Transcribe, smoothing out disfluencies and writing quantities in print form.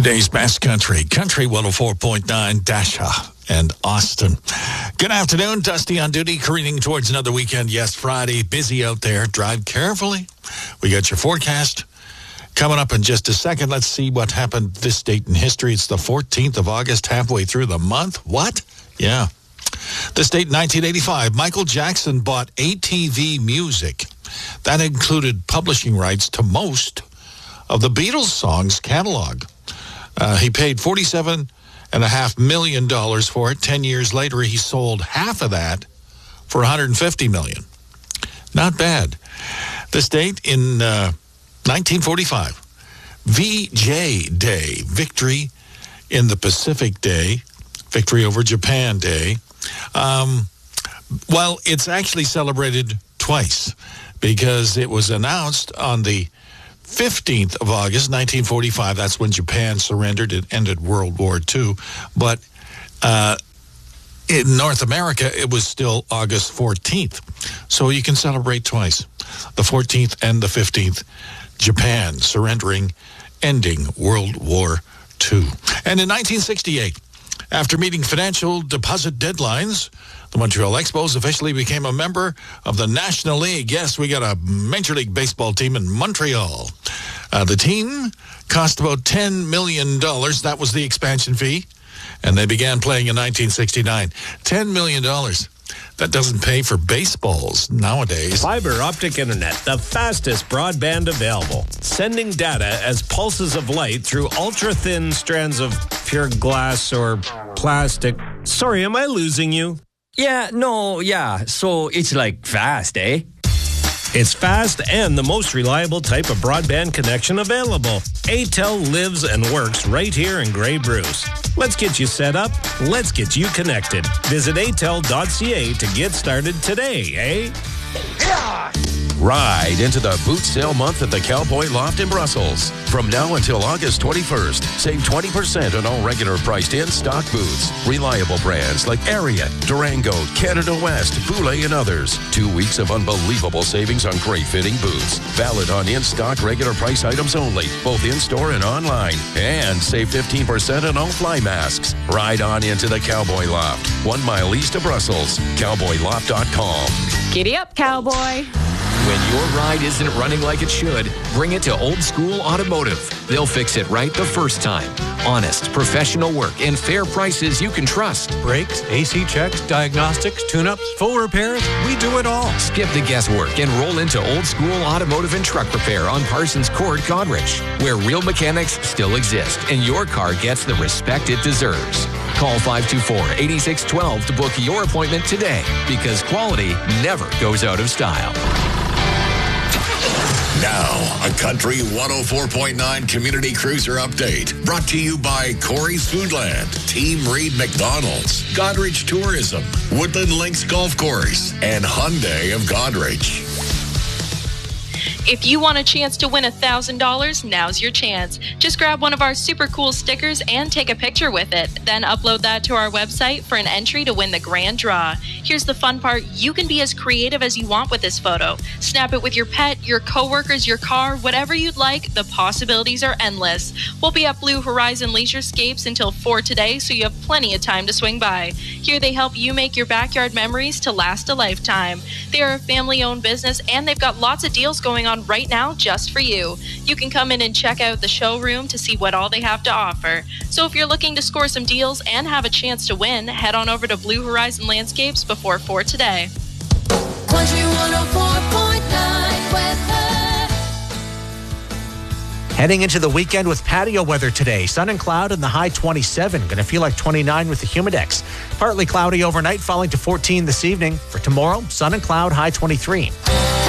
Today's best country 104.9 Dasha and Austin. Good afternoon. Dusty on duty, careening towards another weekend. Yes, Friday. Busy out there. Drive carefully. We got your forecast coming up in just a second. Let's see what happened this date in history. It's the 14th of August, halfway through the month. What? Yeah. This date in 1985, Michael Jackson bought ATV Music. That included publishing rights to most of the Beatles songs catalog. He paid $47.5 million for it. 10 years later, he sold half of that for $150 million. Not bad. This date in 1945, VJ Day, Victory in the Pacific Day, Victory over Japan Day. Well, it's actually celebrated twice because it was announced on the 15th of August, 1945. That's when Japan surrendered. It ended World War II. But in North America, it was still August 14th. So you can celebrate twice. The 14th and the 15th, Japan surrendering, ending World War II. And in 1968, after meeting financial deposit deadlines, the Montreal Expos officially became a member of the National League. Yes, we got a Major League Baseball team in Montreal. The team cost about $10 million. That was the expansion fee. And they began playing in 1969. $10 million. That doesn't pay for baseballs nowadays. Fiber optic internet, the fastest broadband available. Sending data as pulses of light through ultra-thin strands of pure glass or plastic. Sorry, am I losing you? So it's like fast, eh? It's fast and the most reliable type of broadband connection available. Atel lives and works right here in Grey Bruce. Let's get you set up. Let's get you connected. Visit atel.ca to get started today, eh? Ride into the boot sale month at the Cowboy Loft in Brussels. From now until August 21st, save 20% on all regular priced in-stock boots. Reliable brands like Ariat, Durango, Canada West, Boulay, and others. 2 weeks of unbelievable savings on great fitting boots. Valid on in-stock regular price items only, both in-store and online. And save 15% on all fly masks. Ride on into the Cowboy Loft, 1 mile east of Brussels. CowboyLoft.com. Giddy up, cowboy. When your ride isn't running like it should, bring it to Old School Automotive. They'll fix it right the first time. Honest, professional work and fair prices you can trust. Brakes, AC checks, diagnostics, tune-ups, full repairs, we do it all. Skip the guesswork and roll into Old School Automotive and Truck Repair on Parsons Court, Goderich, where real mechanics still exist and your car gets the respect it deserves. Call 524-8612 to book your appointment today because quality never goes out of style. Now, a Country 104.9 Community Cruiser Update brought to you by Corey's Foodland, Team Reed McDonald's, Goderich Tourism, Woodland Links Golf Course, and Hyundai of Goderich. If you want a chance to win $1,000, now's your chance. Just grab one of our super cool stickers and take a picture with it. Then upload that to our website for an entry to win the grand draw. Here's the fun part. You can be as creative as you want with this photo. Snap it with your pet, your coworkers, your car, whatever you'd like. The possibilities are endless. We'll be at Blue Horizon Leisurescapes until 4 today, so you have plenty of time to swing by. Here they help you make your backyard memories to last a lifetime. They are a family-owned business, and they've got lots of deals going on right now just for you. You can come in and check out the showroom to see what all they have to offer. So if you're looking to score some deals and have a chance to win, head on over to Blue Horizon Landscapes before 4 today. Country 104.9 weather. Heading into the weekend with patio weather today. Sun and cloud and the high 27. Going to feel like 29 with the Humidex. Partly cloudy overnight, falling to 14 this evening. For tomorrow, sun and cloud, high 23.